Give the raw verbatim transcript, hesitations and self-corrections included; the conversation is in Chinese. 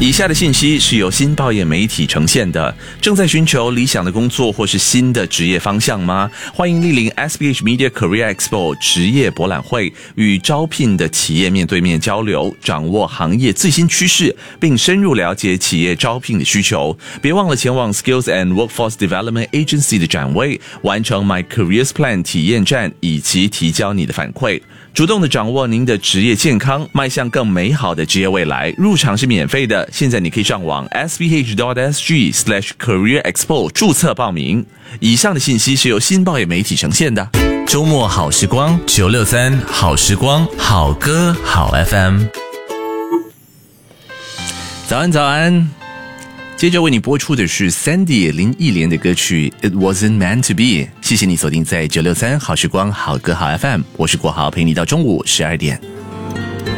以下的信息是由新报业媒体呈现的。正在寻求理想的工作或是新的职业方向吗？欢迎莅临 S B H Media Career Expo 职业博览会，与招聘的企业面对面交流，掌握行业最新趋势，并深入了解企业招聘的需求。别忘了前往 Skills and Workforce Development Agency 的展位，完成 My Careers Plan 体验站，以及提交你的反馈。主动的掌握您的职业健康，迈向更美好的职业未来。入场是免费的，现在你可以上网 s b h dot s g slash career expo 注册报名。以上的信息是由新报业媒体呈现的。 周末好时光，九六三好时光，好歌好 F M。 早安，早安。接着为你播出的是 Sandy 林忆莲的歌曲 It Wasn't Meant to Be。谢谢你锁定在九六三好时光好歌好 F M， 我是国豪，陪你到中午十二点。